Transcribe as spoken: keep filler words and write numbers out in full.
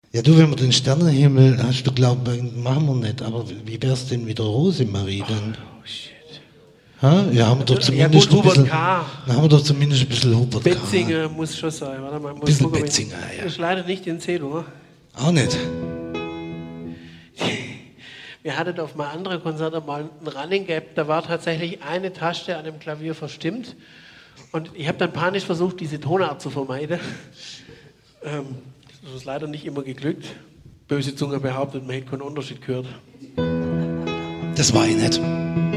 Ja, du, wenn wir den Sternenhimmel, hast du glaubt, machen wir nicht, aber wie wär's denn mit der Rosemarie dann? Oh, shit. Ha? Ja, haben wir doch Ja, zumindest gut, ein bisschen, Hubert K. dann haben wir doch zumindest ein bisschen Hubert K. Betzinger muss schon sein. Warte mal, muss Bisschen gucken, Betzinger, ich, ja. ist leider nicht in C-Dur. Auch nicht. Wir hatten auf mal andere Konzerte mal ein Running Gap, da war tatsächlich eine Taste an dem Klavier verstimmt und ich habe dann panisch versucht, diese Tonart zu vermeiden. Ähm, das ist leider nicht immer geglückt. Böse Zunge behauptet, man hätte keinen Unterschied gehört. Das war ich nicht.